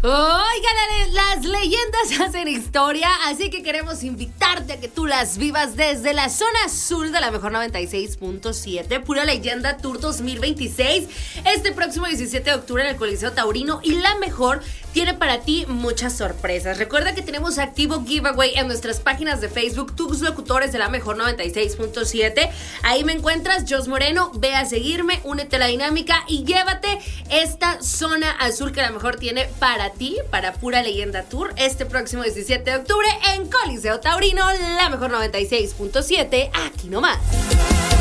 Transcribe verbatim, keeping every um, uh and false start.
Oigan, las leyendas hacen historia, así que queremos invitarte a que tú las vivas desde la zona azul de la mejor noventa y seis punto siete. Pura Leyenda Tour dos mil veintiséis, este próximo diecisiete de octubre en el Coliseo Taurino. Y la mejor tiene para ti muchas sorpresas. Recuerda que tenemos activo giveaway en nuestras páginas de Facebook, tus locutores de la mejor noventa y seis punto siete. Ahí me encuentras, Jos Moreno. Ve a seguirme, únete a la dinámica y llévate esta zona azul que la mejor tiene para ti, para Pura Leyenda Tour, este próximo diecisiete de octubre en Coliseo Taurino, la mejor noventa y seis punto siete, aquí nomás.